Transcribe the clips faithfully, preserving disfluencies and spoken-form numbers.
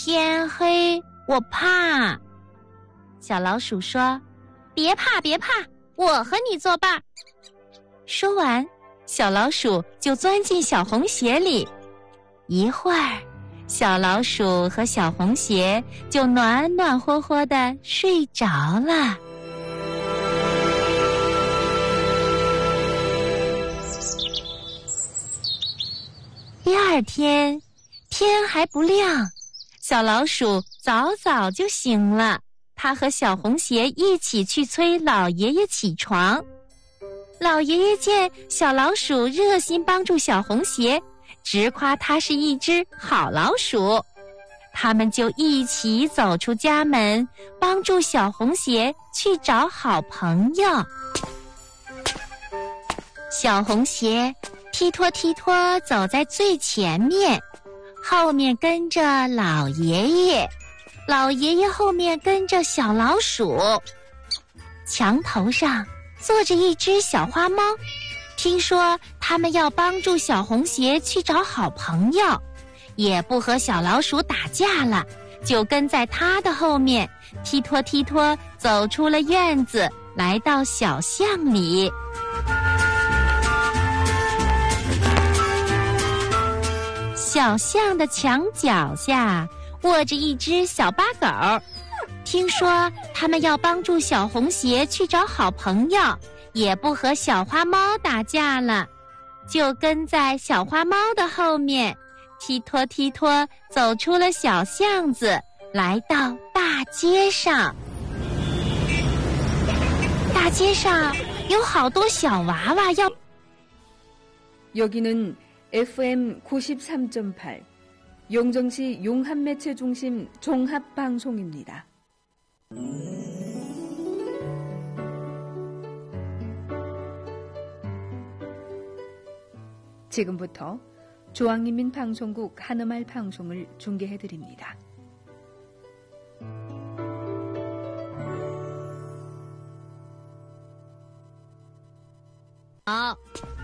天黑，我怕。小老鼠说：别怕别怕，我和你作伴。说完，小老鼠就钻进小红鞋里。一会儿，小老鼠和小红鞋就暖暖和和地睡着了。第二天，天还不亮，小老鼠早早就醒了。它和小红鞋一起去催老爷爷起床。老爷爷见小老鼠热心帮助小红鞋，直夸它是一只好老鼠。他们就一起走出家门，帮助小红鞋去找好朋友。小红鞋踢拖踢拖走在最前面，后面跟着老爷爷，老爷爷后面跟着小老鼠。墙头上坐着一只小花猫，听说他们要帮助小红鞋去找好朋友，也不和小老鼠打架了，就跟在它的后面，踢拖踢拖走出了院子，来到小巷里。小巷的墙角下卧着一只小巴狗，听说他们要帮助小红鞋去找好朋友，也不和小花猫打架了，就跟在小花猫的后面，踢拖踢拖走出了小巷子，来到大街上。大街上有好多小娃娃要。 여기는 에프엠 구십삼 점 팔 용정시 용합매체중심 종합방송입니다. 지금부터 중앙인민방송국 한음말 방송을 중계해드립니다. 아.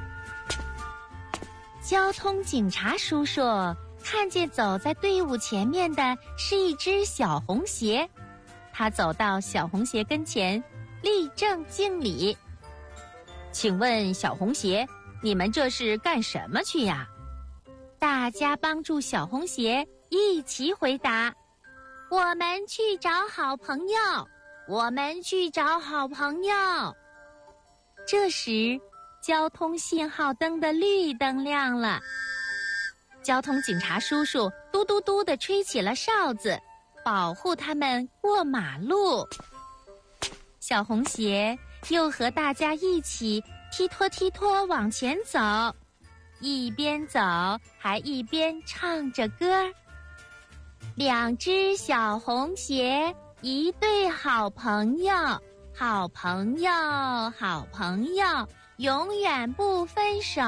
交通警察叔叔看见走在队伍前面的是一只小红鞋，他走到小红鞋跟前，立正敬礼。请问小红鞋，你们这是干什么去呀？大家帮助小红鞋一起回答：我们去找好朋友，我们去找好朋友。这时交通信号灯的绿灯亮了，交通警察叔叔嘟嘟嘟地吹起了哨子，保护他们过马路。小红鞋又和大家一起踢拖踢拖往前走，一边走还一边唱着歌。两只小红鞋，一对好朋友，好朋友，好朋友，永远不分手。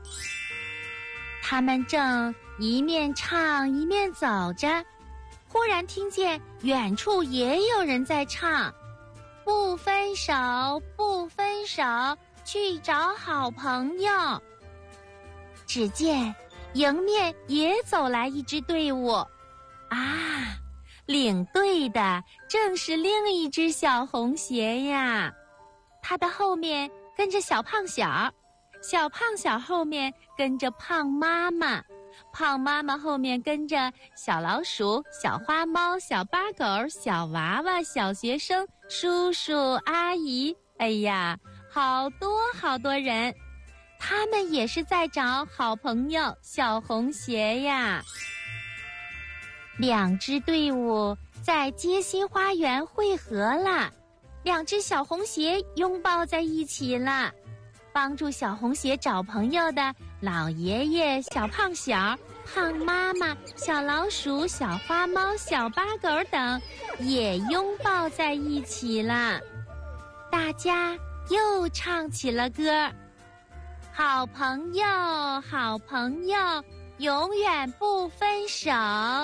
他们正一面唱一面走着，忽然听见远处也有人在唱：不分手，不分手，去找好朋友。只见迎面也走来一支队伍，啊，领队的正是另一只小红鞋呀。它的后面跟着小胖小，小胖小后面跟着胖妈妈，胖妈妈后面跟着小老鼠、小花猫、小巴狗、小娃娃、小学生、叔叔阿姨，哎呀，好多好多人，他们也是在找好朋友小红鞋呀。两支队伍在街心花园汇合了，两只小红鞋拥抱在一起了。帮助小红鞋找朋友的老爷爷、小胖小、胖妈妈、小老鼠、小花猫、小巴狗等也拥抱在一起了。大家又唱起了歌：好朋友，好朋友，永远不分手。